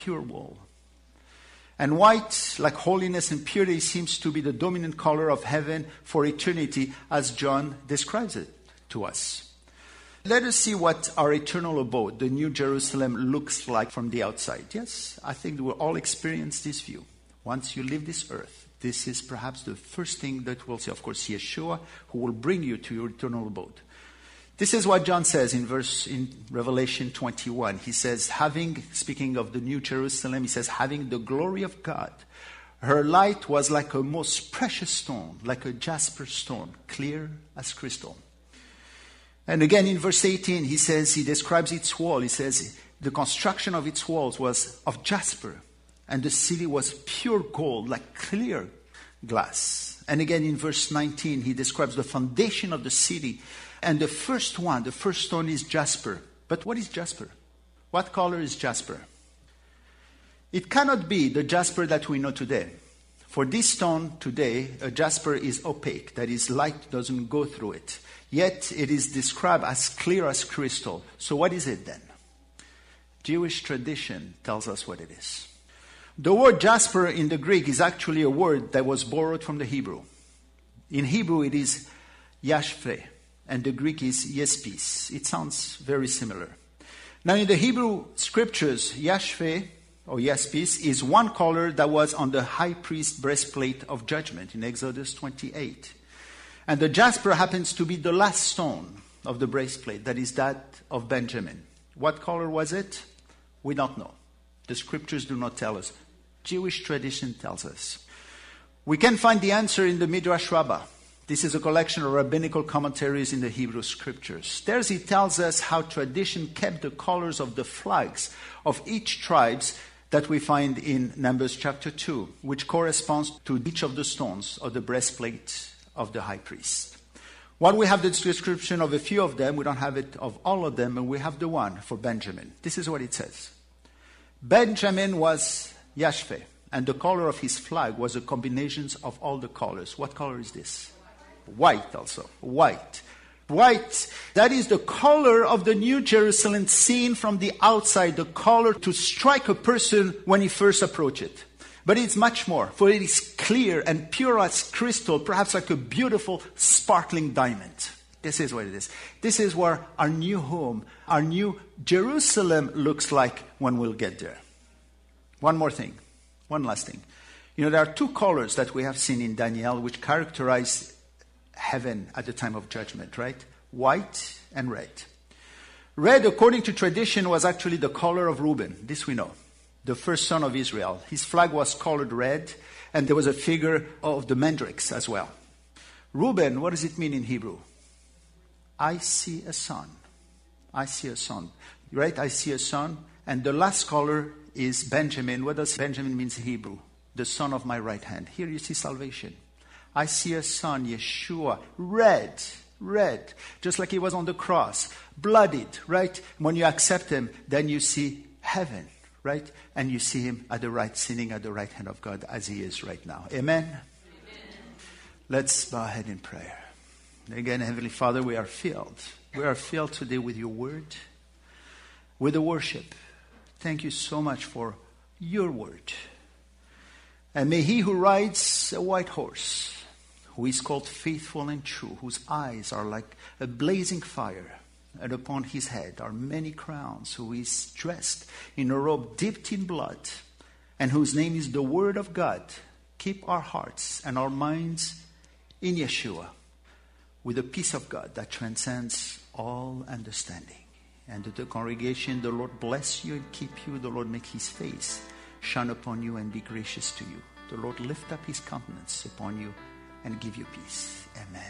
pure wool. And white, like holiness and purity, seems to be the dominant color of heaven for eternity, as John describes it to us. Let us see what our eternal abode, the New Jerusalem, looks like from the outside. Yes, I think we'll all experience this view. Once you leave this earth, this is perhaps the first thing that we'll see. Of course, Yeshua, who will bring you to your eternal abode. This is what John says in Revelation 21. He says, speaking of the New Jerusalem, he says, having the glory of God, her light was like a most precious stone, like a jasper stone, clear as crystal. And again in verse 18, he describes its wall. He says, the construction of its walls was of jasper, and the city was pure gold, like clear glass. And again in verse 19, he describes the foundation of the city. And the first stone is jasper. But what is jasper? What color is jasper? It cannot be the jasper that we know today. For this stone today, a jasper is opaque. That is, light doesn't go through it. Yet it is described as clear as crystal. So what is it then? Jewish tradition tells us what it is. The word jasper in the Greek is actually a word that was borrowed from the Hebrew. In Hebrew it is yashpheh, and the Greek is yespis. It sounds very similar. Now in the Hebrew scriptures, yashpheh or yespis is one color that was on the high priest's breastplate of judgment in Exodus 28. And the jasper happens to be the last stone of the breastplate, that is that of Benjamin. What color was it? We don't know. The scriptures do not tell us. Jewish tradition tells us. We can find the answer in the Midrash Rabbah. This is a collection of rabbinical commentaries in the Hebrew scriptures. There it tells us how tradition kept the colors of the flags of each tribes that we find in Numbers chapter 2, which corresponds to each of the stones of the breastplate of the high priest. While we have the description of a few of them, we don't have it of all of them, and we have the one for Benjamin. This is what it says. Benjamin was yashpheh, and the color of his flag was a combination of all the colors. What color is this? White also. White. White, that is the color of the New Jerusalem seen from the outside, the color to strike a person when he first approaches it. But it's much more, for it is clear and pure as crystal, perhaps like a beautiful sparkling diamond. This is what it is. This is where our new home, our new Jerusalem looks like when we'll get there. One more thing, one last thing. You know, there are two colors that we have seen in Daniel which characterize heaven at the time of judgment, right? White and red. Red, according to tradition, was actually the color of Reuben. This we know. The first son of Israel. His flag was colored red, and there was a figure of the mandrakes as well. Reuben, what does it mean in Hebrew? I see a son. I see a son. Right? I see a son. And the last color is Benjamin. What does Benjamin mean in Hebrew? The son of my right hand. Here you see salvation. I see a son, Yeshua, red, just like he was on the cross, bloodied, right? When you accept him, then you see heaven, right? And you see him sitting at the right hand of God as he is right now. Amen? Amen. Let's bow our head in prayer. Again, Heavenly Father, we are filled. We are filled today with your word, with the worship. Thank you so much for your word. And may he who rides a white horse, who is called faithful and true, whose eyes are like a blazing fire, and upon his head are many crowns, who is dressed in a robe dipped in blood, and whose name is the Word of God, keep our hearts and our minds in Yeshua, with the peace of God that transcends all understanding. And to the congregation, the Lord bless you and keep you. The Lord make his face shine upon you and be gracious to you. The Lord lift up his countenance upon you and give you peace. Amen.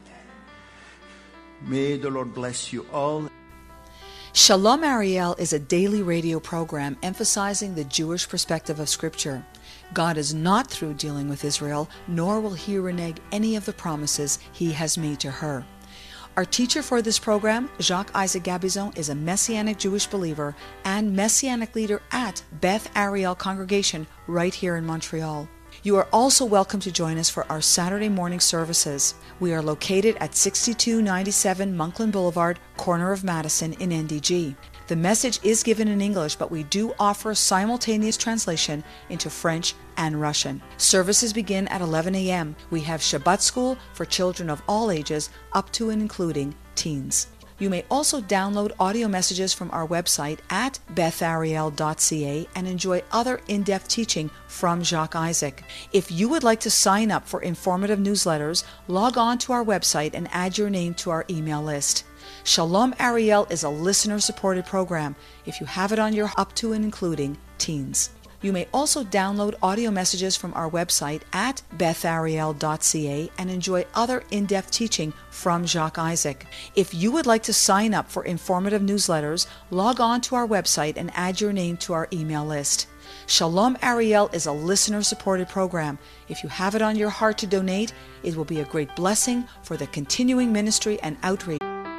Amen. May the Lord bless you all. Shalom Ariel is a daily radio program emphasizing the Jewish perspective of Scripture. God is not through dealing with Israel, nor will he renege any of the promises he has made to her. Our teacher for this program, Jacques Isaac Gabizon, is a Messianic Jewish believer and Messianic leader at Beth Ariel Congregation right here in Montreal. You are also welcome to join us for our Saturday morning services. We are located at 6297 Monkland Boulevard, corner of Madison in NDG. The message is given in English, but we do offer simultaneous translation into French and Russian. Services begin at 11 a.m. We have Shabbat school for children of all ages, up to and including teens. You may also download audio messages from our website at bethariel.ca and enjoy other in-depth teaching from Jacques Isaac. If you would like to sign up for informative newsletters, log on to our website and add your name to our email list. Shalom Ariel is a listener-supported program if you have it on your up to and including teens. You may also download audio messages from our website at bethariel.ca and enjoy other in-depth teaching from Jacques Isaac. If you would like to sign up for informative newsletters, log on to our website and add your name to our email list. Shalom Ariel is a listener-supported program. If you have it on your heart to donate, it will be a great blessing for the continuing ministry and outreach.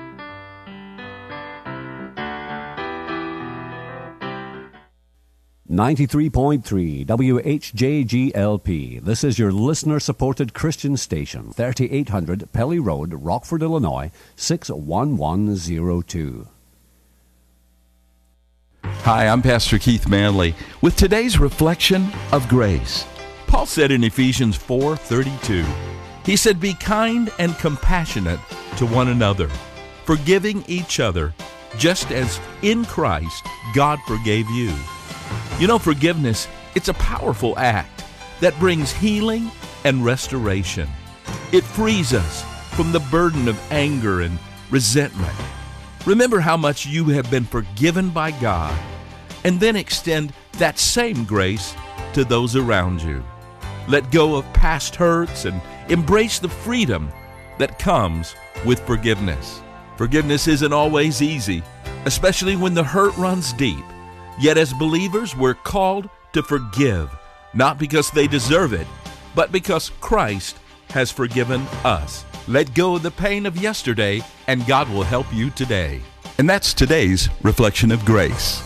93.3 WHJGLP. This is your listener-supported Christian station, 3800 Pelly Road, Rockford, Illinois, 61102. Hi, I'm Pastor Keith Manley with today's reflection of grace. Paul said in Ephesians 4:32, he said, "Be kind and compassionate to one another, forgiving each other, just as in Christ God forgave you." You know, forgiveness, it's a powerful act that brings healing and restoration. It frees us from the burden of anger and resentment. Remember how much you have been forgiven by God, and then extend that same grace to those around you. Let go of past hurts and embrace the freedom that comes with forgiveness. Forgiveness isn't always easy, especially when the hurt runs deep. Yet as believers, we're called to forgive, not because they deserve it, but because Christ has forgiven us. Let go of the pain of yesterday, and God will help you today. And that's today's reflection of grace.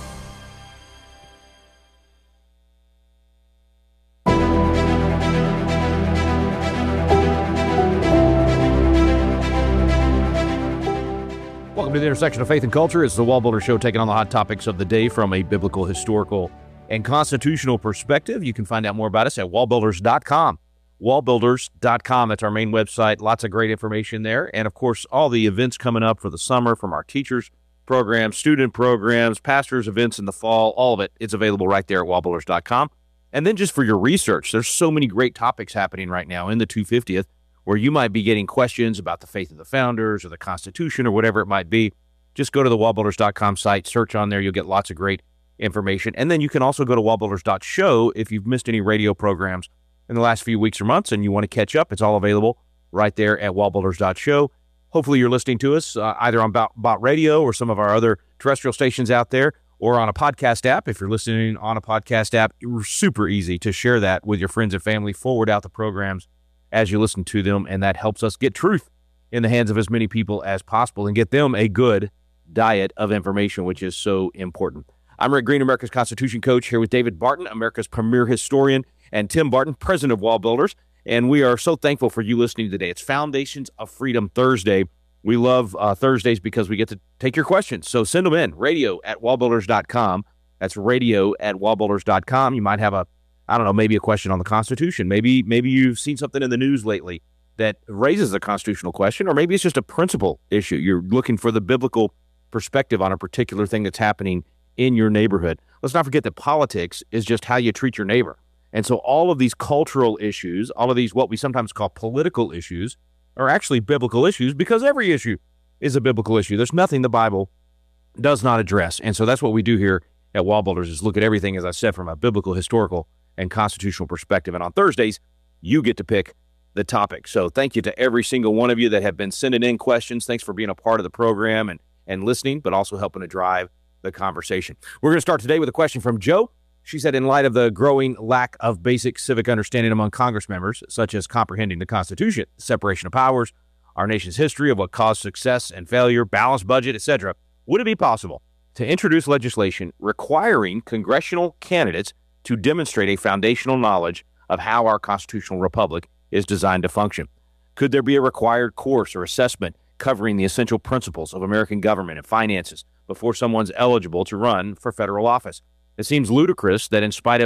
Welcome to the intersection of faith and culture. It's the Wall Builder Show, taking on the hot topics of the day from a biblical, historical, and constitutional perspective. You can find out more about us at wallbuilders.com. Wallbuilders.com. That's our main website. Lots of great information there. And, of course, all the events coming up for the summer from our teachers programs, student programs, pastors events in the fall, all of it. It's available right there at wallbuilders.com. And then just for your research, there's so many great topics happening right now in the 250th. Where you might be getting questions about the faith of the founders or the Constitution or whatever it might be. Just go to the wallbuilders.com site, search on there. You'll get lots of great information. And then you can also go to wallbuilders.show if you've missed any radio programs in the last few weeks or months and you want to catch up. It's all available right there at wallbuilders.show. Hopefully you're listening to us either on Bot Radio or some of our other terrestrial stations out there, or on a podcast app. If you're listening on a podcast app, it's super easy to share that with your friends and family, forward out the programs as you listen to them, and that helps us get truth in the hands of as many people as possible and get them a good diet of information, which is so important. I'm Rick Green, America's Constitution coach, here with David Barton, America's premier historian, and Tim Barton, president of Wall Builders, and we are so thankful for you listening today. It's Foundations of Freedom Thursday. We love Thursdays because we get to take your questions, so send them in, radio@wallbuilders.com. That's radio@wallbuilders.com. You might have maybe a question on the Constitution. Maybe you've seen something in the news lately that raises a constitutional question, or maybe it's just a principle issue. You're looking for the biblical perspective on a particular thing that's happening in your neighborhood. Let's not forget that politics is just how you treat your neighbor. And so all of these cultural issues, all of these what we sometimes call political issues, are actually biblical issues because every issue is a biblical issue. There's nothing the Bible does not address. And so that's what we do here at Wall Builders, is look at everything, as I said, from a biblical, historical, and constitutional perspective. And on Thursdays, you get to pick the topic. So thank you to every single one of you that have been sending in questions. Thanks for being a part of the program and listening, but also helping to drive the conversation. We're going to start today with a question from Joe. She said, in light of the growing lack of basic civic understanding among Congress members, such as comprehending the Constitution, separation of powers, our nation's history of what caused success and failure, balanced budget, etc., would it be possible to introduce legislation requiring congressional candidates to demonstrate a foundational knowledge of how our constitutional republic is designed to function? Could there be a required course or assessment covering the essential principles of American government and finances, before someone's eligible to run for federal office. It seems ludicrous that in spite of